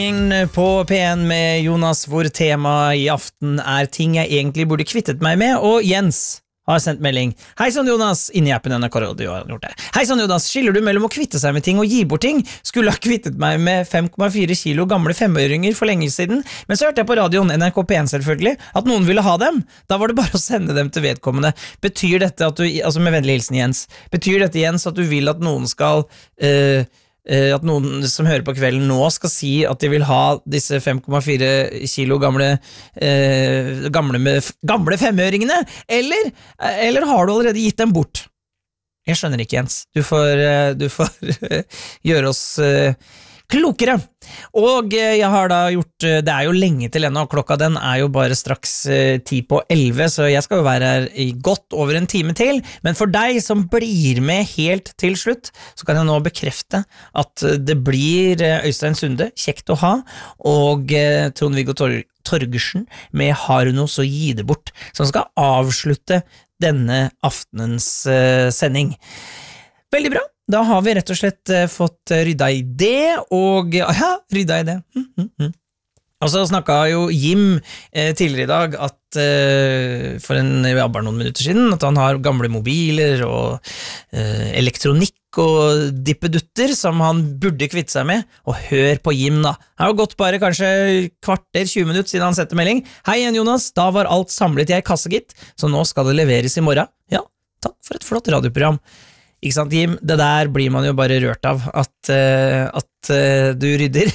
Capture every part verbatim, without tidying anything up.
På P en med Jonas, hvor tema i aften er ting jeg egentlig burde kvittet meg med, og Jens har sendt melding. Hei sann Jonas, inni appen N R K Radio har gjort det. Hei sann Jonas, skiller du mellom å kvitte seg med ting og gi bort ting? Skulle ha kvittet meg med fem komma fire kilo gamle femøringer for lenge siden, men så hørte jeg på radioen, N R K P en selvfølgelig, at noen ville ha dem. Da var det bare å sende dem til vedkommende. Betyr dette at du, altså med vennlig hilsen Jens, betyr dette Jens at du vil at noen skal... Uh, Uh, at noen som hører på kvelden nå skal si at de vil ha disse fem komma fire kilo gamle uh, gamle, med, gamle femøringene, eller, uh, eller har du allerede gitt dem bort? Jeg skjønner ikke, Jens. Du får, uh, du får uh, gjøre oss uh, klokere. Og uh, jeg har da gjort, uh, det er jo lenge til ennå, klokka den er jo bare straks uh, ti på elleve, så jeg skal jo være her i godt over en time til, men for deg som blir med helt til slutt, så kan jeg nå bekrefte at uh, det blir uh, Øystein Sunde, kjekt å ha, og uh, Trond-Viggo Tor- Torgersen med Har du noe så gi det bort, som skal avslutte denne aftenens uh, sending. Veldig bra. Da har vi rett og slett uh, fått rydda i det, og ja, rydda i det. Mm, mm, mm. Og så snakket jo Jim eh, tidligere i dag at eh, for en, ja, bare noen minutter siden, at han har gamle mobiler og eh, elektronikk og dippedutter som han burde kvitte seg med, og hør på Jim da. Det har jo gått bare kanskje kvarter, tjue minutter siden han setter melding. Hei igjen Jonas, da var alt samlet i ei kasse gitt, så nå skal det leveres i morgen. Ja, takk for et flott radioprogram. Ikke sant, Jim? Det der blir man jo bare rørt av, at, uh, at uh, du rydder.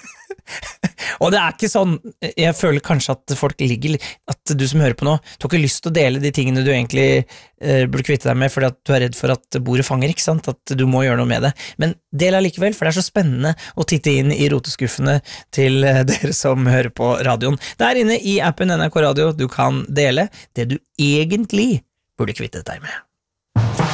Og det er ikke sånn, jeg føler kanskje at folk ligger, at du som hører på nå, du har ikke lyst til å dele de tingene du egentlig uh, burde kvitte deg med, fordi at du er redd for at bordet fanger, ikke sant? At du må gjøre noe med det. Men del allikevel, for det er så spennende å titte inn i roteskuffene til uh, dere som hører på radioen. Der inne i appen N R K Radio, du kan dele det du egentlig burde kvitte deg med.